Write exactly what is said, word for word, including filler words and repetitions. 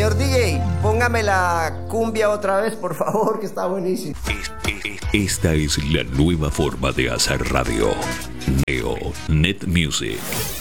Señor D J, póngame la cumbia otra vez, por favor, que está buenísimo. Esta es la nueva forma de hacer radio. Neo Net Music.